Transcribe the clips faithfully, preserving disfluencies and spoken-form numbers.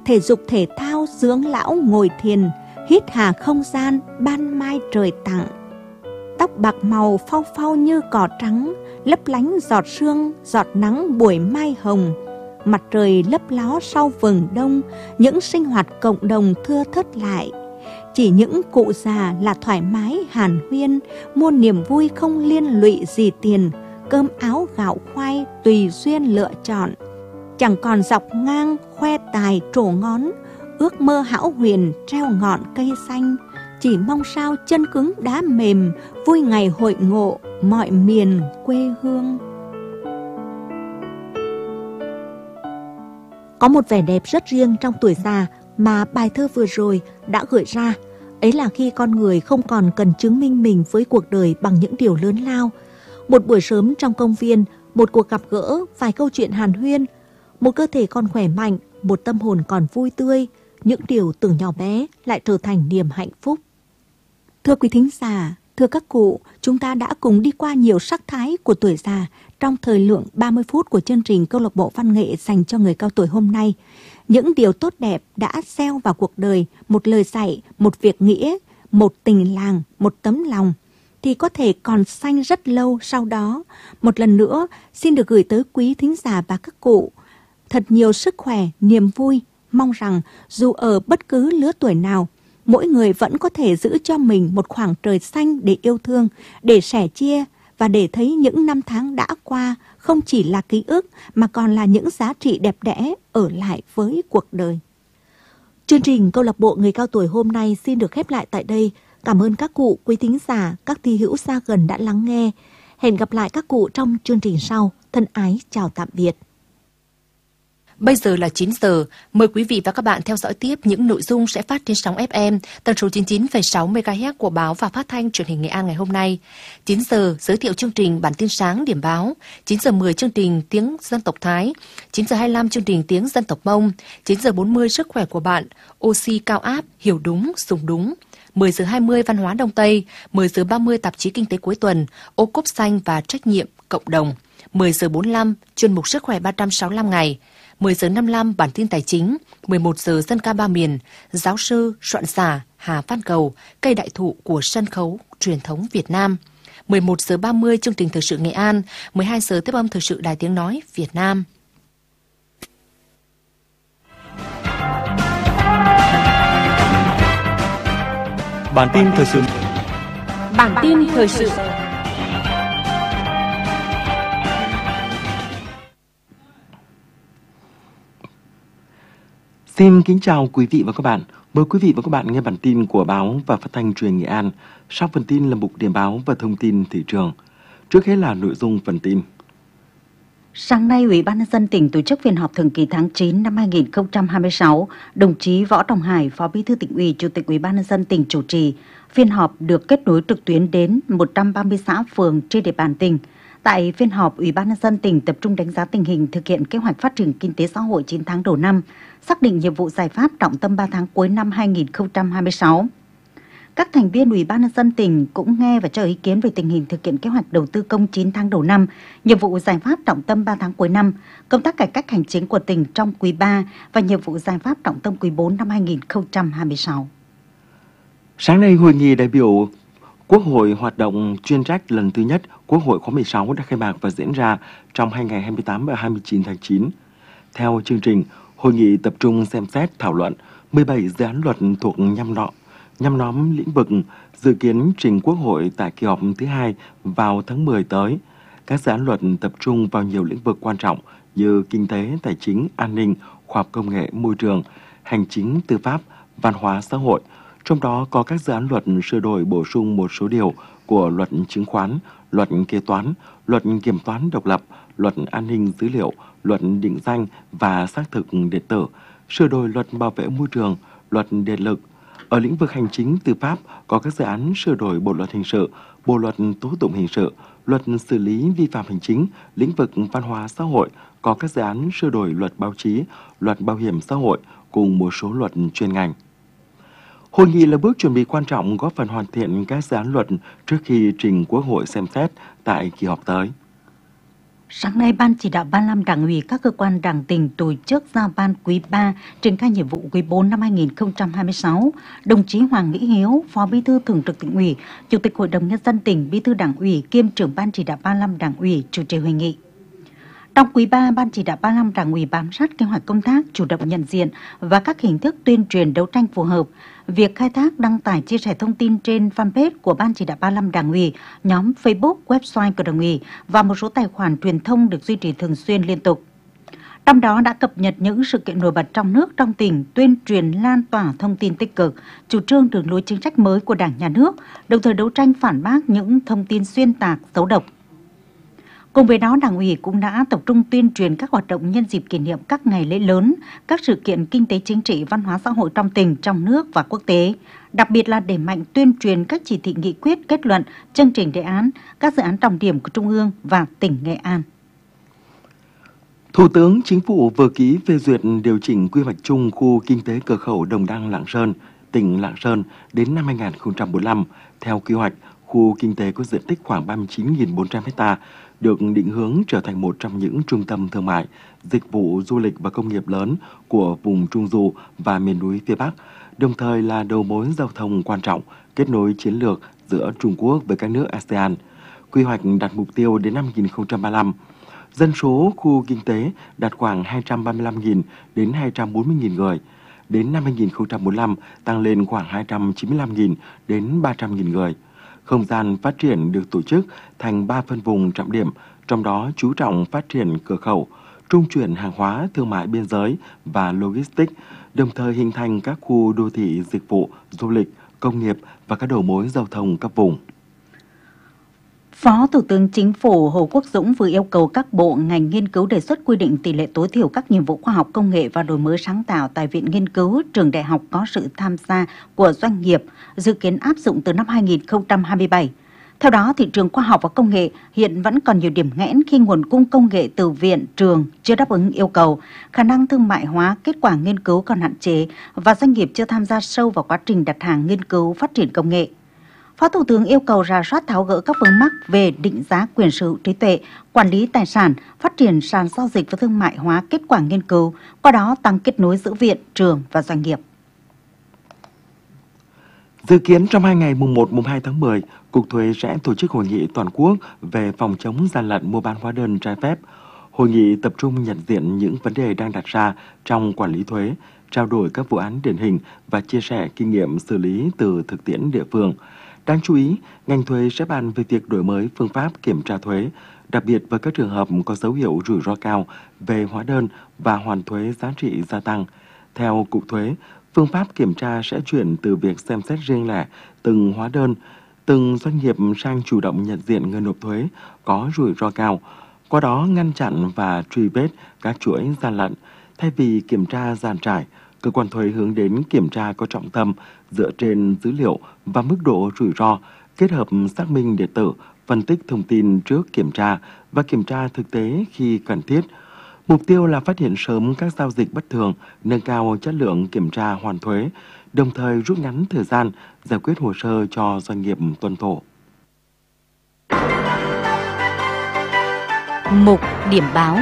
thể dục thể thao dưỡng lão ngồi thiền, hít hà không gian ban mai trời tặng. Tóc bạc màu phau phau như cỏ trắng, lấp lánh giọt sương, giọt nắng buổi mai hồng. Mặt trời lấp ló sau vầng đông, những sinh hoạt cộng đồng thưa thớt lại. Chỉ những cụ già là thoải mái hàn huyên, muôn niềm vui không liên lụy gì tiền, cơm áo gạo khoai tùy duyên lựa chọn. Chẳng còn dọc ngang khoe tài trổ ngón, ước mơ hão huyền treo ngọn cây xanh. Chỉ mong sao chân cứng đá mềm, vui ngày hội ngộ mọi miền quê hương. Có một vẻ đẹp rất riêng trong tuổi già mà bài thơ vừa rồi đã gợi ra. Ấy là khi con người không còn cần chứng minh mình với cuộc đời bằng những điều lớn lao. Một buổi sớm trong công viên, một cuộc gặp gỡ, vài câu chuyện hàn huyên, một cơ thể còn khỏe mạnh, một tâm hồn còn vui tươi, những điều tưởng nhỏ bé lại trở thành niềm hạnh phúc. Thưa quý thính giả, thưa các cụ, chúng ta đã cùng đi qua nhiều sắc thái của tuổi già trong thời lượng ba mươi phút của chương trình Câu lạc bộ Văn nghệ dành cho người cao tuổi hôm nay. Những điều tốt đẹp đã gieo vào cuộc đời, một lời dạy, một việc nghĩa, một tình làng, một tấm lòng, thì có thể còn xanh rất lâu sau đó. Một lần nữa, xin được gửi tới quý thính giả và các cụ thật nhiều sức khỏe, niềm vui. Mong rằng dù ở bất cứ lứa tuổi nào, mỗi người vẫn có thể giữ cho mình một khoảng trời xanh để yêu thương, để sẻ chia và để thấy những năm tháng đã qua không chỉ là ký ức mà còn là những giá trị đẹp đẽ ở lại với cuộc đời. Chương trình Câu lạc bộ Người cao tuổi hôm nay xin được khép lại tại đây. Cảm ơn các cụ, quý thính giả, các thi hữu xa gần đã lắng nghe. Hẹn gặp lại các cụ trong chương trình sau. Thân ái chào tạm biệt. Bây giờ là chín giờ, mời quý vị và các bạn theo dõi tiếp những nội dung sẽ phát trên sóng ép em tần số chín mươi chín phẩy sáu mê ga héc của Báo và Phát thanh Truyền hình Nghệ An ngày hôm nay. chín giờ giới thiệu chương trình Bản tin sáng điểm báo, chín giờ mười chương trình Tiếng dân tộc Thái, chín giờ hai mươi lăm chương trình Tiếng dân tộc Mông, chín giờ bốn mươi sức khỏe của bạn, oxy cao áp, hiểu đúng, dùng đúng. mười giờ hai mươi văn hóa Đông Tây, mười giờ ba mươi tạp chí Kinh tế cuối tuần, ô cốp xanh và trách nhiệm cộng đồng. mười giờ bốn mươi lăm chuyên mục sức khỏe ba trăm sáu mươi lăm ngày. mười giờ năm mươi lăm bản tin tài chính, mười một giờ dân ca ba miền, giáo sư, soạn giả Hà Văn Cầu, cây đại thụ của sân khấu truyền thống Việt Nam. mười một giờ ba mươi chương trình thời sự Nghệ An, mười hai giờ tiếp âm thời sự Đài Tiếng nói Việt Nam. Bản tin thời sự. Bản tin thời sự. Xin kính chào quý vị và các bạn. Mời quý vị và các bạn nghe bản tin của Báo và Phát thanh Truyền hình Nghệ An. Sau phần tin là mục điểm báo và thông tin thị trường. Trước hết là nội dung phần tin. Sáng nay, Ủy ban nhân dân tỉnh tổ chức phiên họp thường kỳ tháng chín năm hai nghìn không trăm hai mươi sáu. Đồng chí Võ Đồng Hải, Phó Bí thư Tỉnh ủy, Chủ tịch Ủy ban nhân dân tỉnh chủ trì. Phiên họp được kết nối trực tuyến đến một trăm ba mươi xã phường trên địa bàn tỉnh. Tại phiên họp, Ủy ban nhân dân tỉnh tập trung đánh giá tình hình thực hiện kế hoạch phát triển kinh tế xã hội chín tháng đầu năm, xác định nhiệm vụ giải pháp trọng tâm ba tháng cuối năm hai nghìn không trăm hai mươi sáu. Các thành viên Ủy ban nhân dân tỉnh cũng nghe và cho ý kiến về tình hình thực hiện kế hoạch đầu tư công chín tháng đầu năm, nhiệm vụ giải pháp trọng tâm ba tháng cuối năm, công tác cải cách hành chính của tỉnh trong quý ba và nhiệm vụ giải pháp trọng tâm quý bốn năm hai nghìn không trăm hai mươi sáu. Sáng nay, hội nghị đại biểu Quốc hội hoạt động chuyên trách lần thứ nhất Quốc hội khóa mười sáu đã khai mạc và diễn ra trong hai ngày hai mươi tám và hai mươi chín tháng chín. Theo chương trình, hội nghị tập trung xem xét thảo luận mười bảy dự án luật thuộc nhăm nọ, nhăm nhóm lĩnh vực dự kiến trình Quốc hội tại kỳ họp thứ hai vào tháng mười tới. Các dự án luật tập trung vào nhiều lĩnh vực quan trọng như kinh tế, tài chính, an ninh, khoa học công nghệ, môi trường, hành chính, tư pháp, văn hóa xã hội. Trong đó có các dự án luật sửa đổi bổ sung một số điều của luật chứng khoán, luật kế toán, luật kiểm toán độc lập, luật an ninh dữ liệu, luật định danh và xác thực điện tử, sửa đổi luật bảo vệ môi trường, luật điện lực. Ở lĩnh vực hành chính tư pháp có các dự án sửa đổi bộ luật hình sự, bộ luật tố tụng hình sự, luật xử lý vi phạm hành chính. Lĩnh vực văn hóa xã hội có các dự án sửa đổi luật báo chí, luật bảo hiểm xã hội cùng một số luật chuyên ngành. Hội nghị là bước chuẩn bị quan trọng góp phần hoàn thiện các dự án luật trước khi trình Quốc hội xem xét tại kỳ họp tới. Sáng nay, Ban chỉ đạo ba mươi lăm Đảng ủy các cơ quan Đảng tỉnh tổ chức giao ban quý ba triển khai nhiệm vụ quý bốn năm hai nghìn không trăm hai mươi sáu. Đồng chí Hoàng Mỹ Hiếu, Phó Bí thư Thường trực Tỉnh ủy, Chủ tịch Hội đồng Nhân dân tỉnh, Bí thư Đảng ủy kiêm trưởng Ban chỉ đạo ba mươi lăm Đảng ủy chủ trì hội nghị. Trong quý ba, Ban chỉ đạo ba mươi lăm Đảng ủy bám sát kế hoạch công tác, chủ động nhận diện và các hình thức tuyên truyền đấu tranh phù hợp. Việc khai thác, đăng tải, chia sẻ thông tin trên fanpage của Ban chỉ đạo ba mươi lăm Đảng ủy, nhóm Facebook, website của Đảng ủy và một số tài khoản truyền thông được duy trì thường xuyên liên tục. Trong đó đã cập nhật những sự kiện nổi bật trong nước, trong tỉnh, tuyên truyền lan tỏa thông tin tích cực, chủ trương đường lối chính sách mới của Đảng, Nhà nước, đồng thời đấu tranh phản bác những thông tin xuyên tạc, xấu độc. Cùng với đó, Đảng ủy cũng đã tập trung tuyên truyền các hoạt động nhân dịp kỷ niệm các ngày lễ lớn, các sự kiện kinh tế chính trị, văn hóa xã hội trong tỉnh, trong nước và quốc tế. Đặc biệt là đẩy mạnh tuyên truyền các chỉ thị nghị quyết, kết luận, chương trình đề án, các dự án trọng điểm của Trung ương và tỉnh Nghệ An. Thủ tướng Chính phủ vừa ký phê duyệt điều chỉnh quy hoạch chung khu kinh tế cửa khẩu Đồng Đăng - Lạng Sơn, tỉnh Lạng Sơn đến năm hai nghìn không trăm bốn mươi lăm. Theo quy hoạch, khu kinh tế có diện tích khoảng ba mươi chín nghìn bốn trăm ha, được định hướng trở thành một trong những trung tâm thương mại, dịch vụ du lịch và công nghiệp lớn của vùng Trung Du và miền núi phía Bắc, đồng thời là đầu mối giao thông quan trọng, kết nối chiến lược giữa Trung Quốc với các nước a sê an. Quy hoạch đặt mục tiêu đến năm hai nghìn không trăm ba mươi lăm, dân số khu kinh tế đạt khoảng hai trăm ba mươi lăm nghìn đến hai trăm bốn mươi nghìn người. Đến năm hai nghìn không trăm bốn mươi lăm tăng lên khoảng hai trăm chín mươi lăm nghìn đến ba trăm nghìn người. Không gian phát triển được tổ chức thành ba phân vùng trọng điểm, trong đó chú trọng phát triển cửa khẩu, trung chuyển hàng hóa, thương mại biên giới và logistics, đồng thời hình thành các khu đô thị dịch vụ, du lịch, công nghiệp và các đầu mối giao thông cấp vùng. Phó Thủ tướng Chính phủ Hồ Quốc Dũng vừa yêu cầu các bộ, ngành nghiên cứu đề xuất quy định tỷ lệ tối thiểu các nhiệm vụ khoa học công nghệ và đổi mới sáng tạo tại viện nghiên cứu, trường đại học có sự tham gia của doanh nghiệp, dự kiến áp dụng từ năm hai nghìn không trăm hai mươi bảy. Theo đó, thị trường khoa học và công nghệ hiện vẫn còn nhiều điểm nghẽn khi nguồn cung công nghệ từ viện, trường chưa đáp ứng yêu cầu, khả năng thương mại hóa kết quả nghiên cứu còn hạn chế và doanh nghiệp chưa tham gia sâu vào quá trình đặt hàng nghiên cứu phát triển công nghệ. Phó Thủ tướng yêu cầu rà soát tháo gỡ các vướng mắc về định giá quyền sở hữu trí tuệ, quản lý tài sản, phát triển sàn giao dịch và thương mại hóa kết quả nghiên cứu, qua đó tăng kết nối giữa viện, trường và doanh nghiệp. Dự kiến trong hai ngày mùng một, mùng hai tháng mười, Cục Thuế sẽ tổ chức hội nghị toàn quốc về phòng chống gian lận mua bán hóa đơn trái phép. Hội nghị tập trung nhận diện những vấn đề đang đặt ra trong quản lý thuế, trao đổi các vụ án điển hình và chia sẻ kinh nghiệm xử lý từ thực tiễn địa phương. Đáng chú ý, ngành thuế sẽ bàn về việc đổi mới phương pháp kiểm tra thuế, đặc biệt với các trường hợp có dấu hiệu rủi ro cao về hóa đơn và hoàn thuế giá trị gia tăng. Theo Cục Thuế, phương pháp kiểm tra sẽ chuyển từ việc xem xét riêng lẻ từng hóa đơn, từng doanh nghiệp sang chủ động nhận diện người nộp thuế có rủi ro cao, qua đó ngăn chặn và truy vết các chuỗi gian lận. Thay vì kiểm tra dàn trải, cơ quan thuế hướng đến kiểm tra có trọng tâm dựa trên dữ liệu và mức độ rủi ro, kết hợp xác minh điện tử, phân tích thông tin trước kiểm tra và kiểm tra thực tế khi cần thiết. Mục tiêu là phát hiện sớm các giao dịch bất thường, nâng cao chất lượng kiểm tra hoàn thuế, đồng thời rút ngắn thời gian giải quyết hồ sơ cho doanh nghiệp tuân thủ. Mục điểm báo.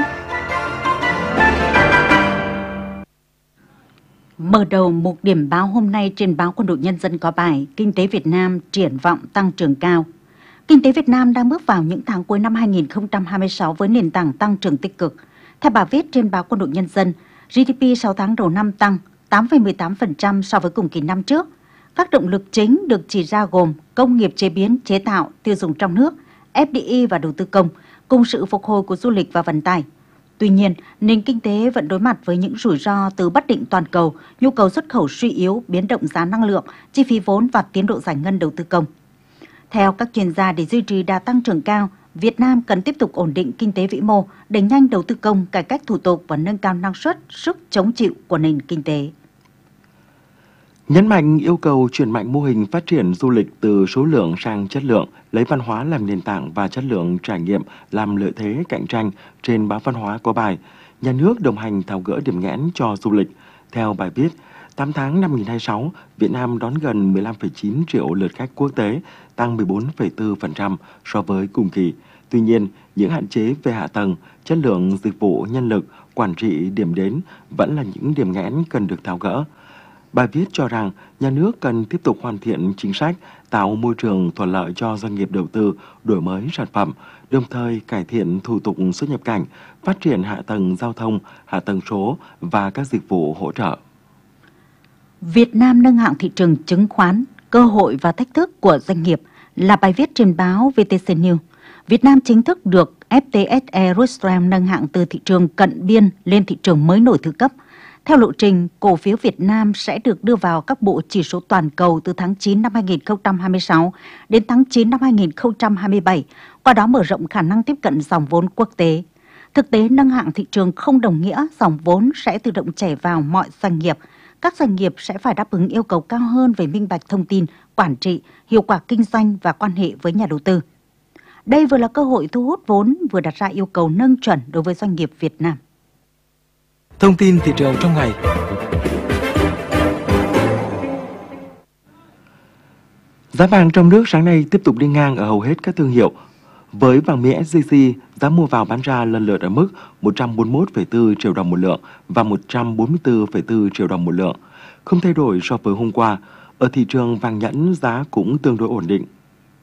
Mở đầu mục điểm báo hôm nay trên báo Quân đội Nhân dân có bài Kinh tế Việt Nam triển vọng tăng trưởng cao. Kinh tế Việt Nam đang bước vào những tháng cuối năm hai nghìn không trăm hai mươi sáu với nền tảng tăng trưởng tích cực. Theo bài viết trên báo Quân đội Nhân dân, giê đê pê sáu tháng đầu năm tăng tám phẩy mười tám phần trăm so với cùng kỳ năm trước. Các động lực chính được chỉ ra gồm công nghiệp chế biến, chế tạo, tiêu dùng trong nước, ép đê i và đầu tư công, cùng sự phục hồi của du lịch và vận tải. Tuy nhiên, nền kinh tế vẫn đối mặt với những rủi ro từ bất định toàn cầu, nhu cầu xuất khẩu suy yếu, biến động giá năng lượng, chi phí vốn và tiến độ giải ngân đầu tư công. Theo các chuyên gia, để duy trì đà tăng trưởng cao, Việt Nam cần tiếp tục ổn định kinh tế vĩ mô, đẩy nhanh đầu tư công, cải cách thủ tục và nâng cao năng suất, sức chống chịu của nền kinh tế. Nhấn mạnh yêu cầu chuyển mạnh mô hình phát triển du lịch từ số lượng sang chất lượng, lấy văn hóa làm nền tảng và chất lượng trải nghiệm làm lợi thế cạnh tranh, trên báo Văn hóa có bài Nhà nước đồng hành tháo gỡ điểm nghẽn cho du lịch. Theo bài viết, tám tháng năm hai nghìn không trăm hai mươi sáu, Việt Nam đón gần mười lăm phẩy chín triệu lượt khách quốc tế, tăng mười bốn phẩy bốn phần trăm so với cùng kỳ. Tuy nhiên, những hạn chế về hạ tầng, chất lượng dịch vụ, nhân lực, quản trị, điểm đến vẫn là những điểm nghẽn cần được tháo gỡ. Bài viết cho rằng nhà nước cần tiếp tục hoàn thiện chính sách, tạo môi trường thuận lợi cho doanh nghiệp đầu tư, đổi mới sản phẩm, đồng thời cải thiện thủ tục xuất nhập cảnh, phát triển hạ tầng giao thông, hạ tầng số và các dịch vụ hỗ trợ. Việt Nam nâng hạng thị trường chứng khoán, cơ hội và thách thức của doanh nghiệp là bài viết trên báo vê tê xê News. Việt Nam chính thức được ép tê ét e Russell nâng hạng từ thị trường cận biên lên thị trường mới nổi thứ cấp. Theo lộ trình, cổ phiếu Việt Nam sẽ được đưa vào các bộ chỉ số toàn cầu từ tháng chín năm hai nghìn không trăm hai mươi sáu đến tháng chín năm hai nghìn không trăm hai mươi bảy, qua đó mở rộng khả năng tiếp cận dòng vốn quốc tế. Thực tế, nâng hạng thị trường không đồng nghĩa dòng vốn sẽ tự động chảy vào mọi doanh nghiệp. Các doanh nghiệp sẽ phải đáp ứng yêu cầu cao hơn về minh bạch thông tin, quản trị, hiệu quả kinh doanh và quan hệ với nhà đầu tư. Đây vừa là cơ hội thu hút vốn, vừa đặt ra yêu cầu nâng chuẩn đối với doanh nghiệp Việt Nam. Thông tin thị trường trong ngày. Giá vàng trong nước sáng nay tiếp tục đi ngang ở hầu hết các thương hiệu. Với vàng miếng ét gi xê, giá mua vào bán ra lần lượt ở mức một trăm bốn mươi mốt phẩy bốn triệu đồng một lượng và một trăm bốn mươi tư phẩy bốn triệu đồng một lượng, không thay đổi so với hôm qua. Ở thị trường vàng nhẫn, giá cũng tương đối ổn định.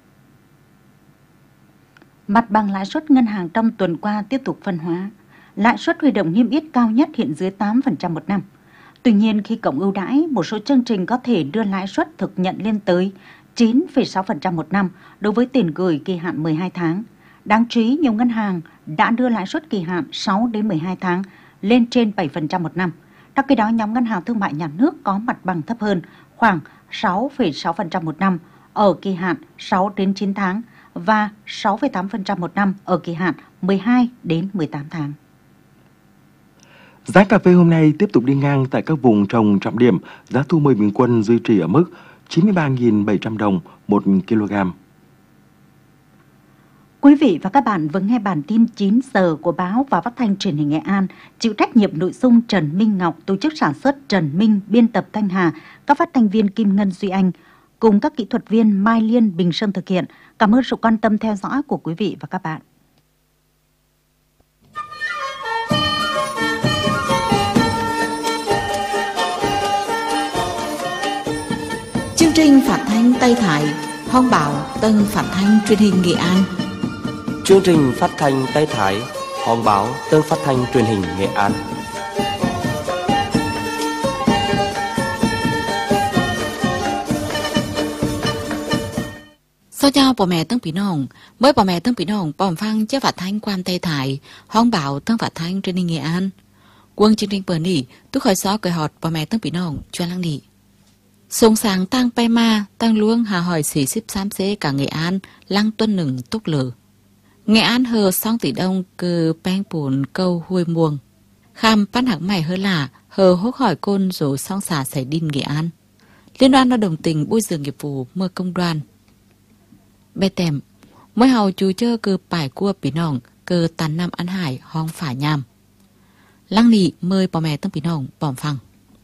Mặt bằng lãi suất ngân hàng trong tuần qua tiếp tục phân hóa. Lãi suất huy động niêm yết cao nhất hiện dưới tám phần trăm một năm. Tuy nhiên, khi cộng ưu đãi, một số chương trình có thể đưa lãi suất thực nhận lên tới chín phẩy sáu phần trăm một năm đối với tiền gửi kỳ hạn mười hai tháng. Đáng chú ý, nhiều ngân hàng đã đưa lãi suất kỳ hạn sáu đến mười hai tháng lên trên bảy phần trăm một năm. Trong khi đó, nhóm ngân hàng thương mại nhà nước có mặt bằng thấp hơn, khoảng sáu phẩy sáu phần trăm một năm ở kỳ hạn sáu đến chín tháng và sáu phẩy tám phần trăm một năm ở kỳ hạn mười hai đến mười tám tháng. Giá cà phê hôm nay tiếp tục đi ngang tại các vùng trồng trọng điểm, giá thu mua bình quân duy trì ở mức chín mươi ba nghìn bảy trăm đồng một kg. Quý vị và các bạn vừa nghe bản tin chín giờ của báo và phát thanh truyền hình Nghệ An, chịu trách nhiệm nội dung Trần Minh Ngọc, tổ chức sản xuất Trần Minh, biên tập Thanh Hà, các phát thanh viên Kim Ngân, Duy Anh cùng các kỹ thuật viên Mai Liên, Bình Sơn thực hiện. Cảm ơn sự quan tâm theo dõi của quý vị và các bạn. Chương trình phát thanh Tây Thái, Hòn Bảo, Tân phát thanh truyền hình Nghệ An. Chương trình phát thanh Tây Thái, Hòn Bảo, Tân phát thanh truyền hình Nghệ An. Sau chào bà mẹ Tân Pí Nông, mới bà mẹ Tân Pí Nông bòm phăng chế phát thanh quan Tây Thái, Hòn Bảo, Tân phát thanh truyền hình Nghệ An. Quân chương trình bờ nỉ, tôi khỏi xó cười họt bà mẹ Tân Pí Nông, cho lăng nỉ. Sông sáng tăng bay ma, tăng luông hà hỏi xỉ xíp xám xế cả Nghệ An, lăng tuân nừng túc lử. Nghệ An hờ xong tỷ đông cư bang bùn câu huôi muông. Kham bán hạc mày hơ là hờ hốt hỏi côn rồi xong xả xảy đinh Nghệ An. Liên đoàn lao động tỉnh bôi dường nghiệp vụ mơ công đoàn. Bê tèm, mỗi hầu chú chơ cư bài cua bí nòng, cư tàn nam ăn hải hong phả nhàm. Lăng nị mời bà mẹ Tân Bí Nông bỏm phăng.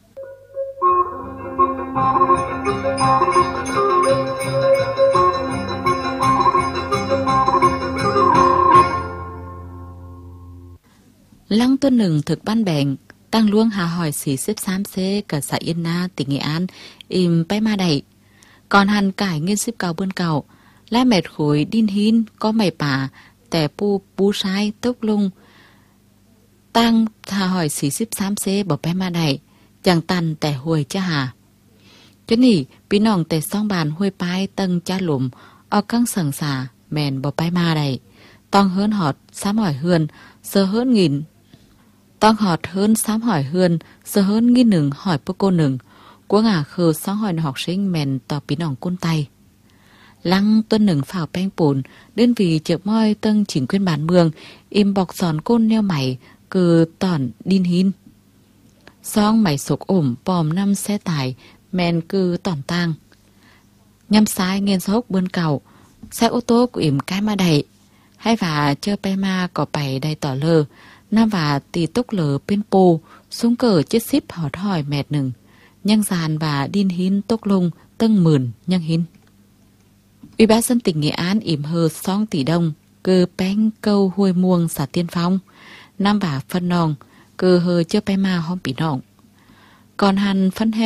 Lăng tuân nừng thực ban bèn, tăng luông hà hỏi xỉ xếp xám xế cả xã Yên Na, tỉnh Nghệ An, im bay ma đẩy. Còn hàn cải nghiên xếp cao bươn cầu, lai mệt khối đin hin, có mày bà, tẻ pu pu sai, tốc lung. Tăng hà hỏi xỉ xếp xám xế bỏ bay ma đẩy, chẳng tàn tẻ hồi cha hà. Cho nỉ, bí nòng tẻ song bàn huôi pai tân cha lùm, ở căng sẵn xà, mèn bỏ bay ma đẩy. Tong hơn họt, xám hỏi hươn, sơ hơn nghìn. Tong họt hơn xám hỏi hươn, sơ hơn nghìn nừng hỏi bố cô nừng. Quốc ngả khờ sáng hỏi học sinh mèn tỏ bí nòng côn tay. Lăng tuân nừng phảo beng bùn, đơn vì chợp môi tân chỉnh quyên bản mường, im bọc giòn côn neo mày, cừ tỏn đin hin. Song mày sục ổm bòm năm xe tải, mèn cừ tỏn tang. Nhâm sai nghiên sốc bươn cầu, xe ô tô của ỉm cái ma đẩy. Hay và chơ pe ma có bày đầy tỏ lơ, nam và tì túc lờ bên pô, xuống cờ chết ship hỏi hỏi mẹt nừng. Nhăng giàn và đin hin tốc lung tân mườn nhăng hin. Ủy ban dân tỉnh Nghệ An ỉm hờ song tỷ đông, cư bánh câu huôi muông xã tiên phong, nam vả phân nòng, cư hờ chơ pe ma hôm bị nòng. Còn hàn phân he